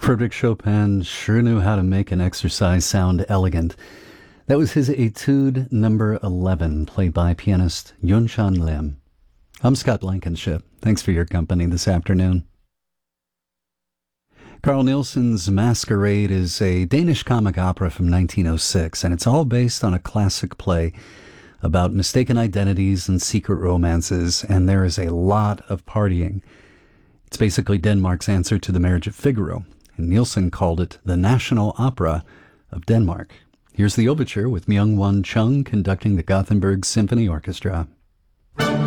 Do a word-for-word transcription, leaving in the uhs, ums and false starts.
Frederick Chopin sure knew how to make an exercise sound elegant. That was his Etude number eleven, played by pianist Yun Chan Lim. I'm Scott Blankenship. Thanks for your company this afternoon. Carl Nielsen's Masquerade is a Danish comic opera from nineteen oh six, and it's all based on a classic play about mistaken identities and secret romances, and there is a lot of partying. It's basically Denmark's answer to The Marriage of Figaro, and Nielsen called it the National Opera of Denmark. Here's the overture with Myung-Whun Chung conducting the Gothenburg Symphony Orchestra.